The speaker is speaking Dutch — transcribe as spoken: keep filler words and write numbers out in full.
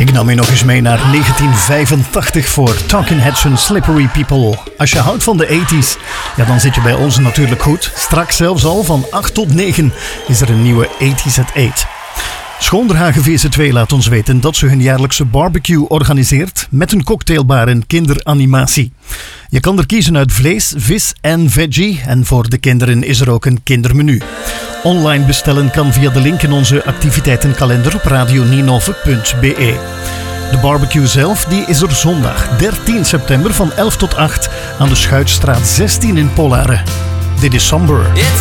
Ik nam je nog eens mee naar negentien vijfentachtig voor Talking Heads en Slippery People. Als je houdt van de tachtiger, ja, dan zit je bij ons natuurlijk goed. Straks zelfs al van acht tot negen is er een nieuwe tachtiger at acht. Schoonderhagen V C twee laat ons weten dat ze hun jaarlijkse barbecue organiseert met een cocktailbar en kinderanimatie. Je kan er kiezen uit vlees, vis en veggie en voor de kinderen is er ook een kindermenu. Online bestellen kan via de link in onze activiteitenkalender op radio ninove punt b e. De barbecue zelf die is er zondag dertien september van elf tot acht aan de Schuitstraat zestien in Pollaren. Dit is Somber.